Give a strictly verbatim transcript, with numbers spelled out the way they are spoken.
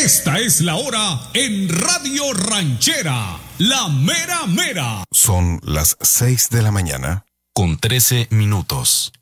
Esta es la hora en Radio Ranchera, la mera mera. Son las seis de la mañana con trece minutos.